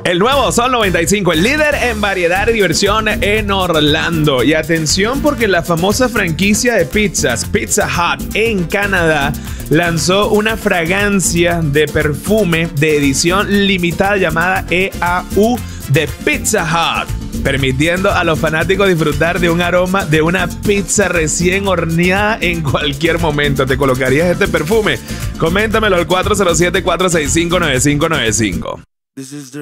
El nuevo Sol 95, el líder en variedad y diversión en Orlando. Y atención porque la famosa franquicia de pizzas, Pizza Hut en Canadá, lanzó una fragancia de perfume de edición limitada llamada EAU de Pizza Hut, permitiendo a los fanáticos disfrutar de un aroma de una pizza recién horneada en cualquier momento. ¿Te colocarías este perfume? Coméntamelo al 407-465-9595.